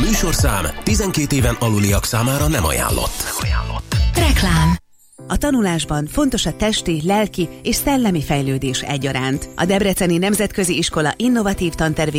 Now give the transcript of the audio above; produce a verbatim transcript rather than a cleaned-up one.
műsorszám tizenkét éven aluliak számára nem ajánlott. Reklám. A tanulásban fontos a testi, lelki és szellemi fejlődés egyaránt. A Debreceni Nemzetközi Iskola innovatív tantervét